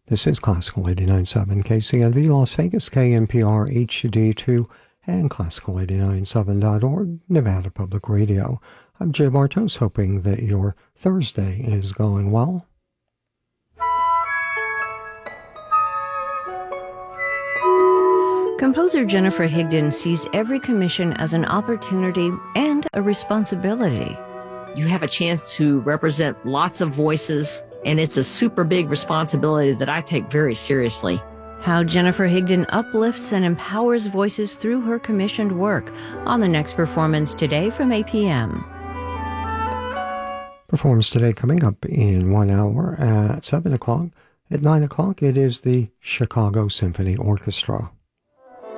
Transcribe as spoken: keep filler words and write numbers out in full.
This is Classical eighty-nine point seven K C N V Las Vegas, K N P R H D two, and Classical eighty-nine point seven dot org, Nevada Public Radio. I'm Jay Bartos, hoping that your Thursday is going well. Composer Jennifer Higdon sees every commission as an opportunity and a responsibility. You have a chance to represent lots of voices, and it's a super big responsibility that I take very seriously. How Jennifer Higdon uplifts and empowers voices through her commissioned work on the next performance today from eight p.m. Performance today coming up in one hour at seven o'clock. At nine o'clock, it is the Chicago Symphony Orchestra.